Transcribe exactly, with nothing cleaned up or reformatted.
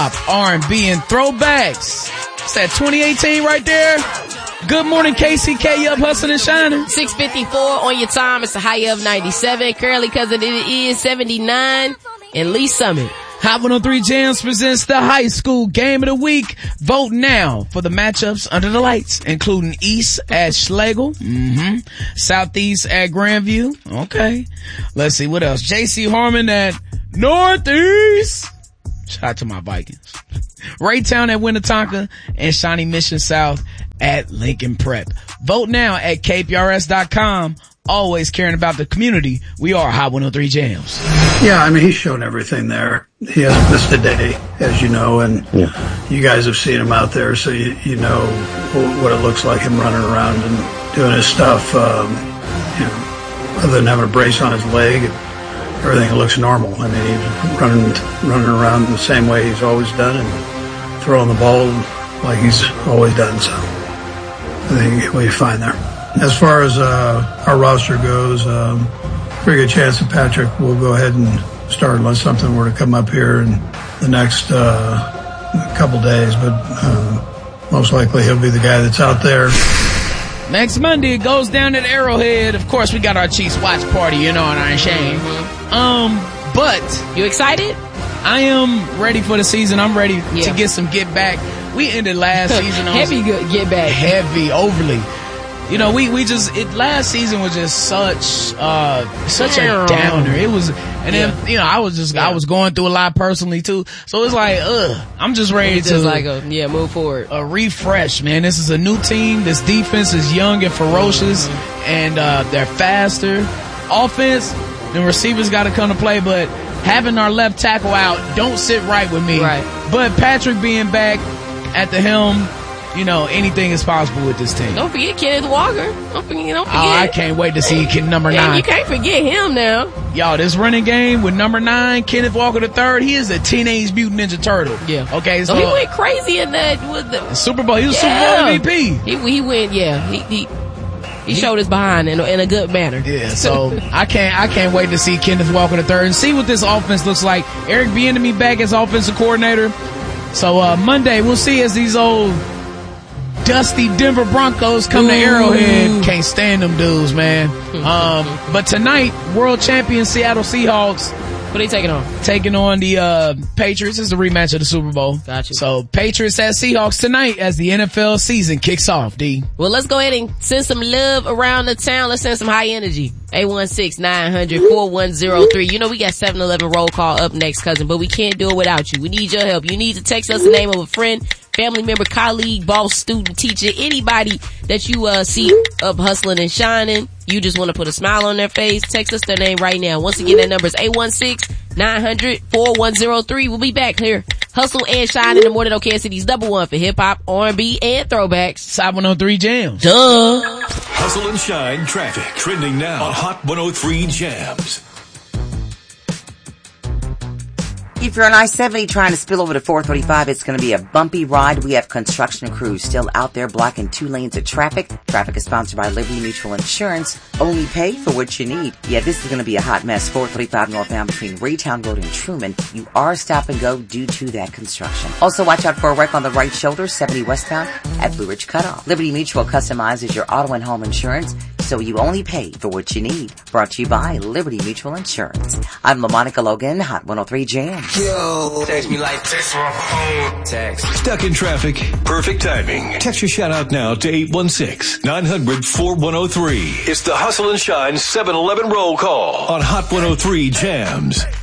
hop, R and B, and throwbacks. It's that twenty eighteen right there. Good morning, K C K. You up hustling and shining? six fifty-four on your time. It's a high of ninety-seven. Currently, because it is seventy-nine in Lee Summit. Hot one oh three Jams presents the high school game of the week. Vote now for the matchups under the lights, including East at Schlegel, mm-hmm. Southeast at Grandview. Okay. Let's see what else. J C Harmon at Northeast. Shout out to my Vikings. Raytown at Winnetonka and Shawnee Mission South at Lincoln Prep. Vote now at K P R S dot com. Always caring about the community. We are Hot one oh three Jams. Yeah, I mean, he's shown everything there. He hasn't missed a day, as you know, and yeah. You guys have seen him out there, so you, you know what it looks like, him running around and doing his stuff. Um, you know, other than having a brace on his leg, everything looks normal. I mean, he's running, running around the same way he's always done and throwing the ball like he's always done, so I think we'll be fine there. As far as uh, our roster goes, um, pretty good chance that Patrick will go ahead and start unless something were to come up here in the next uh, couple days. But uh, most likely he'll be the guy that's out there. Next Monday, it goes down at Arrowhead. Of course, we got our Chiefs watch party, you know, and I ain't shame. Um, but you excited? I am ready for the season. I'm ready yeah. to get some get back. We ended last season on heavy good get back. Heavy, overly. You know, we, we just, it, last season was just such, uh, such a downer. It was, and then, yeah. you know, I was just, yeah. I was going through a lot personally too. So it's like, ugh, I'm just ready it's to, just like a, yeah, move forward. A refresh, man. This is a new team. This defense is young and ferocious, mm-hmm. and, uh, they're faster. Offense, the receivers gotta come to play, but having our left tackle out don't sit right with me. Right. But Patrick being back at the helm, you know, anything is possible with this team. Don't forget Kenneth Walker. Don't forget. Don't forget. Oh, I can't wait to see Ken, number yeah, nine. You can't forget him now. Y'all, this running game with number nine, Kenneth Walker the third, he is a Teenage Mutant Ninja Turtle. Yeah. Okay, so. so he went crazy in that with the Super Bowl. He was yeah. Super Bowl M V P. He, he went, yeah. He, he, he showed his behind in, in a good manner. Yeah, so I can't, I can't wait to see Kenneth Walker the third and see what this offense looks like. Eric Bieniemy back as offensive coordinator. So, uh, Monday we'll see as these old dusty Denver Broncos come Ooh. to Arrowhead. Can't stand them dudes, man. Um, but tonight, world champion Seattle Seahawks. What are they taking on? Taking on the, uh, Patriots. It's the rematch of the Super Bowl. Gotcha. So, Patriots at Seahawks tonight as the N F L season kicks off, D. Well, let's go ahead and send some love around the town. Let's send some high energy. eight one six, nine hundred, four one zero three. You know we got seven eleven roll call up next, cousin, but we can't do it without you. We need your help. You need to text us the name of a friend, family member, colleague, boss, student, teacher, anybody that you uh see up hustling and shining. You just want to put a smile on their face. Text us their name right now. Once again, that number is eight one six, nine hundred, four one zero three. We'll be back here. Hustle and shine in the morning on K S City's double one for hip hop, R and B, and throwbacks. Hot one oh three Jams. Duh. Hustle and shine traffic trending now on Hot one oh three Jams. If you're on I seventy trying to spill over to four thirty-five, it's going to be a bumpy ride. We have construction crews still out there blocking two lanes of traffic. Traffic is sponsored by Liberty Mutual Insurance. Only pay for what you need. Yeah, this is going to be a hot mess. four thirty-five northbound between Raytown Road and Truman. You are stop and go due to that construction. Also, watch out for a wreck on the right shoulder, seventy westbound at Blue Ridge Cutoff. Liberty Mutual customizes your auto and home insurance, so you only pay for what you need. Brought to you by Liberty Mutual Insurance. I'm LaMonica Logan, Hot one oh three Jams. Yo, text me like text my phone. Text. Stuck in traffic? Perfect timing. Text your shout out now to eight one six, nine hundred, four one oh three. It's the Hustle and Shine seven eleven roll call on Hot one oh three Jams.